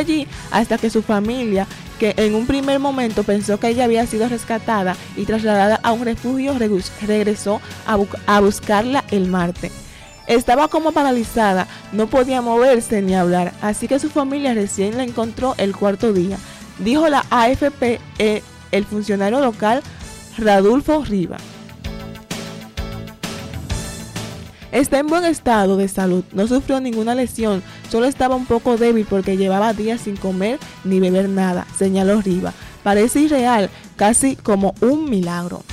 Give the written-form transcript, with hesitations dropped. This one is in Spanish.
allí hasta que su familia, que en un primer momento pensó que ella había sido rescatada y trasladada a un refugio, regresó a buscarla el martes. Estaba como paralizada, no podía moverse ni hablar, así que su familia recién la encontró el cuarto día, dijo la AFP el funcionario local Radulfo Riva. Está en buen estado de salud, no sufrió ninguna lesión, solo estaba un poco débil porque llevaba días sin comer ni beber nada, señaló Riva. Parece irreal, casi como un milagro.